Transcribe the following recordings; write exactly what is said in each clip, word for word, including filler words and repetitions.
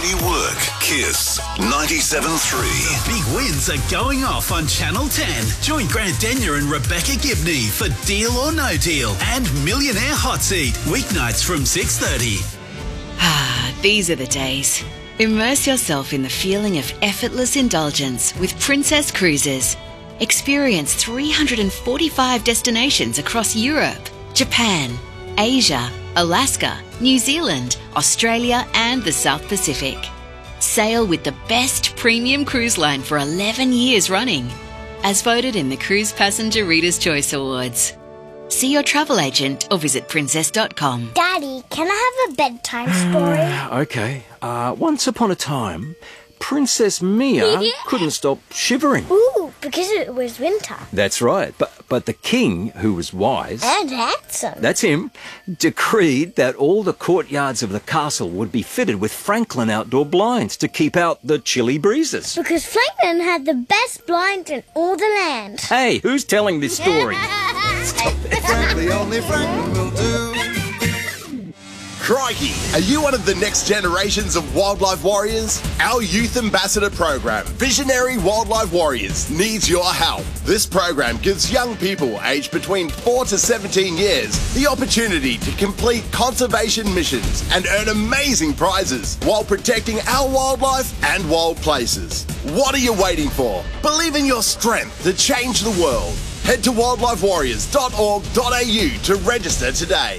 City Work, Kiss ninety-seven point three. Big wins are going off on Channel ten. Join Grant Denyer and Rebecca Gibney for Deal or No Deal and Millionaire Hot Seat, weeknights from six thirty. Ah, these are the days. Immerse yourself in the feeling of effortless indulgence with Princess Cruises. Experience three hundred forty-five destinations across Europe, Japan, Asia, Alaska, New Zealand, Australia and the South Pacific. Sail with the best premium cruise line for eleven years running, as voted in the Cruise Passenger Reader's Choice Awards. See your travel agent or visit princess dot com. Daddy, can I have a bedtime story? Okay. Uh, once upon a time, Princess Mia couldn't stop shivering. Ooh, because it was winter. That's right. But but the king, who was wise, And handsome. that's him, decreed that all the courtyards of the castle would be fitted with Franklin outdoor blinds to keep out the chilly breezes. Because Franklin had the best blinds in all the land. Hey, who's telling this story? Frankly, only Franklin will do. Crikey! Are you one of the next generations of wildlife warriors? Our Youth Ambassador program, Visionary Wildlife Warriors, needs your help. This program gives young people aged between four to seventeen years the opportunity to complete conservation missions and earn amazing prizes while protecting our wildlife and wild places. What are you waiting for? Believe in your strength to change the world. Head to wildlife warriors dot org dot a u to register today.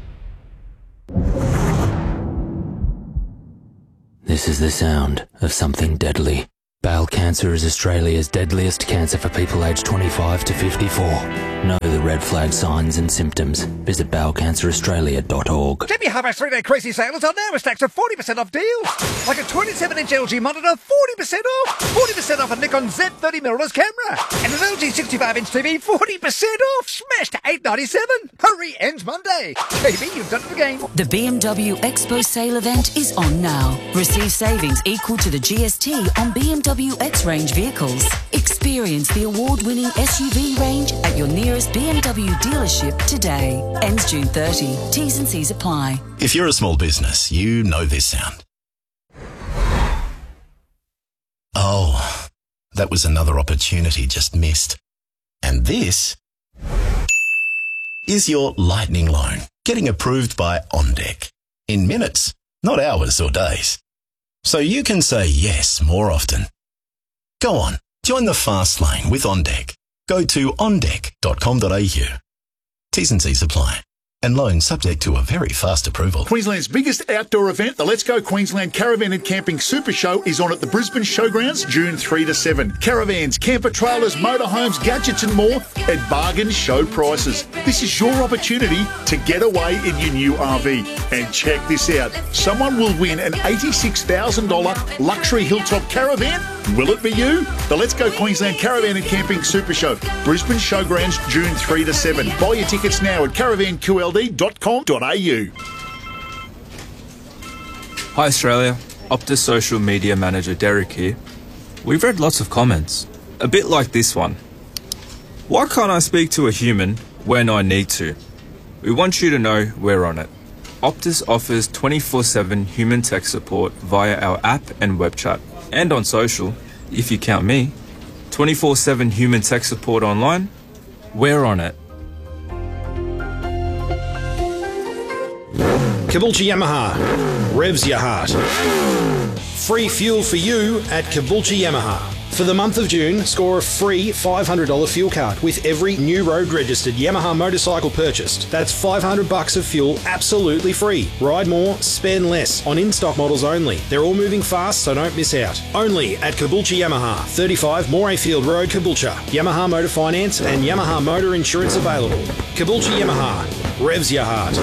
This is the sound of something deadly. Bowel cancer is Australia's deadliest cancer for people aged twenty-five to fifty-four. Know the red flag signs and symptoms. Visit bowel cancer australia dot org. Jimmy Harbour's three-day crazy sales on now with stacks of forty percent off deals. Like a twenty-seven inch L G monitor, forty percent off. forty percent off a Nikon Z thirty mirrorless camera. And an L G sixty-five inch T V, forty percent off. Smashed to eight ninety-seven. Hurry, ends Monday. Baby, you've done it again. The B M W Expo sale event is on now. Receive savings equal to the G S T on B M W X-Range vehicles. Experience the award-winning S U V range at your nearest B M W dealership today. Ends June thirtieth. T's and C's apply. If you're a small business, you know this sound. Oh, that was another opportunity just missed. And this is your lightning loan, getting approved by OnDeck. In minutes, not hours or days. So you can say yes more often. Go on, join the fast lane with OnDeck. Go to on deck dot com dot a u. T's and C's apply. And loans subject to a very fast approval. Queensland's biggest outdoor event, the Let's Go Queensland Caravan and Camping Super Show, is on at the Brisbane Showgrounds June third to seventh. Caravans, camper trailers, motorhomes, gadgets and more at bargain show prices. This is your opportunity to get away in your new R V. And check this out. Someone will win an eighty-six thousand dollars luxury hilltop caravan. Will it be you? The Let's Go Queensland Caravan and Camping Super Show, Brisbane Showgrounds June third to seventh. Buy your tickets now at caravan q l d dot com dot a u. Hi Australia, Optus social media manager Derek here. We've read lots of comments, a bit like this one. Why can't I speak to a human when I need to? We want you to know we're on it. Optus offers twenty-four seven human tech support via our app and web chat, and on social, if you count me. twenty-four seven human tech support online, we're on it. Caboolture Yamaha, revs your heart. Free fuel for you at Caboolture Yamaha. For the month of June, score a free five hundred dollars fuel card with every new road registered Yamaha motorcycle purchased. That's five hundred bucks of fuel absolutely free. Ride more, spend less on in-stock models only. They're all moving fast, so don't miss out. Only at Caboolture Yamaha, thirty-five Moray Field Road, Caboolture. Yamaha Motor Finance and Yamaha Motor Insurance available. Caboolture Yamaha, revs your heart.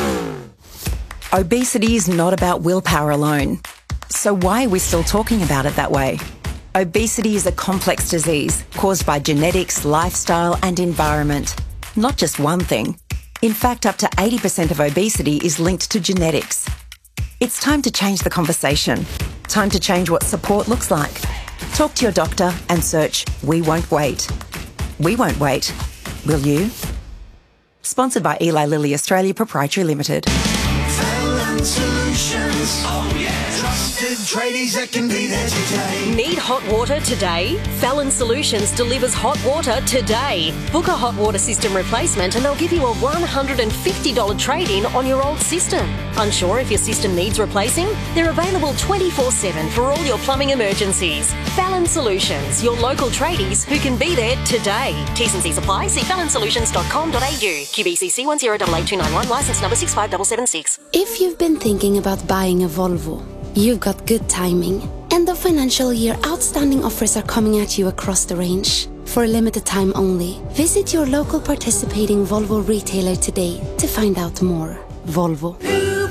Obesity is not about willpower alone. So why are we still talking about it that way? Obesity is a complex disease caused by genetics, lifestyle and environment. Not just one thing. In fact, up to eighty percent of obesity is linked to genetics. It's time to change the conversation. Time to change what support looks like. Talk to your doctor and search We Won't Wait. We won't wait. Will you? Sponsored by Eli Lilly Australia Proprietary Limited. Solutions. tradies. Oh yeah. Trusted tradies that can be there today. Need hot water today? Fallon Solutions delivers hot water today. Book a hot water system replacement and they'll give you a one hundred fifty dollars trade-in on your old system. Unsure if your system needs replacing? They're available twenty-four seven for all your plumbing emergencies. Fallon Solutions, your local tradies who can be there today. T's and C's apply. See fallon solutions dot com dot a u. Q B C C one zero eight eight two nine one, licence number six five seven seven six. If you've been thinking about buying a Volvo, you've got good timing. End of financial year outstanding offers are coming at you across the range. For a limited time only, visit your local participating Volvo retailer today to find out more. Volvo.